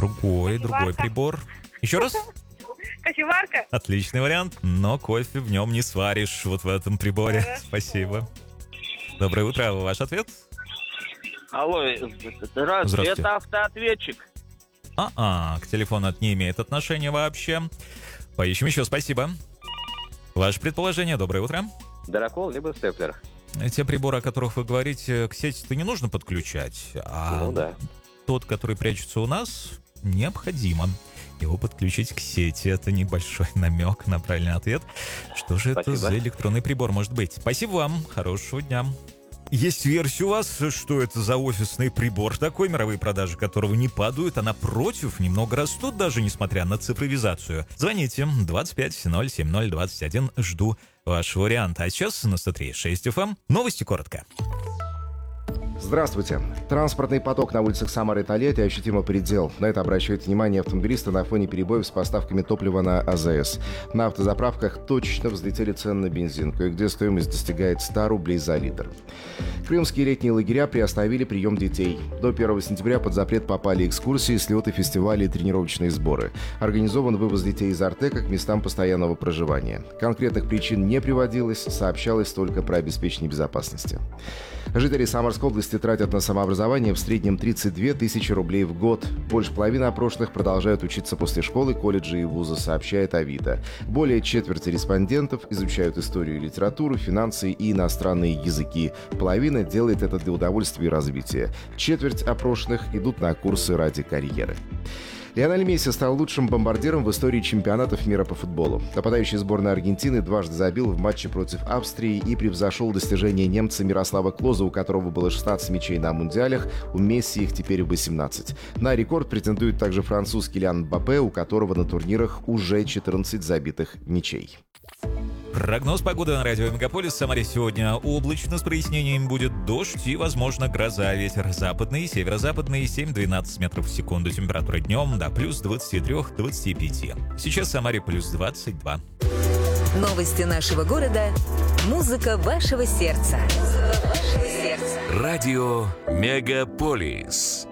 Другой Кофеварка. прибор. Еще раз? Кофеварка. Отличный вариант, но кофе в нем не сваришь вот в этом приборе. Хорошо. Спасибо. Доброе утро, ваш ответ? Алло, здравствуйте, Здравствуйте. это автоответчик. К телефону это не имеет отношения вообще. Поищем еще, спасибо. Ваше предположение, доброе утро. Дырокол либо степлер. Те приборы, о которых вы говорите, к сети-то не нужно подключать, а Ну да. тот, который прячется у нас, необходимо его подключить к сети. Это небольшой намек на правильный ответ. Что же это Спасибо. за электронный прибор может быть? Спасибо вам, хорошего дня. Есть версия у вас, что это за офисный прибор такой, мировые продажи которого не падают, а напротив, немного растут даже несмотря на цифровизацию. Звоните 25 жду ваш вариант. А сейчас на 103.6 FM. Новости коротко. Здравствуйте. Транспортный поток на улицах Самары и Тольятти ощутимо предел. На это обращают внимание автомобилисты на фоне перебоев с поставками топлива на АЗС. На автозаправках точечно взлетели цены на бензин, кое-где стоимость достигает 100 рублей за литр. Крымские летние лагеря приостановили прием детей. До 1 сентября под запрет попали экскурсии, слеты, фестивали и тренировочные сборы. Организован вывоз детей из Артека к местам постоянного проживания. Конкретных причин не приводилось, сообщалось только про обеспечение безопасности. Жители Самарской области тратят на самообразование в среднем 32 тысячи рублей в год. Больше половины опрошенных продолжают учиться после школы, колледжа и вуза, сообщает Авито. Более четверти респондентов изучают историю и литературу, финансы и иностранные языки. Половина делает это для удовольствия и развития. Четверть опрошенных идут на курсы ради карьеры. Лионель Месси стал лучшим бомбардиром в истории чемпионатов мира по футболу. Нападающий сборной Аргентины дважды забил в матче против Австрии и превзошел достижения немца Мирослава Клоза, у которого было 16 мячей на мундиалях, у Месси их теперь 18. На рекорд претендует также француз Килиан Мбаппе, у которого на турнирах уже 14 забитых мячей. Прогноз погоды на радио Мегаполис. В Самаре сегодня облачно, с прояснением будет дождь и, возможно, гроза. Ветер западный, северо-западный 7-12 метров в секунду. Температура днем до плюс 23-25. Сейчас в Самаре плюс 22. Новости нашего города. Музыка вашего сердца. Радио Мегаполис.